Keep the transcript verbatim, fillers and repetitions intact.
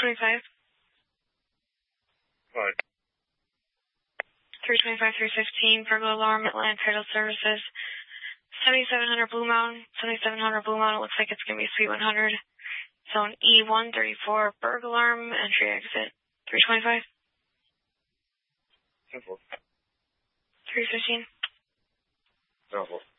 twenty-five. What? three twenty-five, three fifteen, burglar alarm, Atlanta Title Services. seventy-seven hundred Blue Mountain, seventy-seven hundred Blue Mountain. It looks like it's going to be Suite one hundred. Zone E one thirty-four, burglar alarm, entry exit. three twenty-five. Simple. three fifteen. Simple.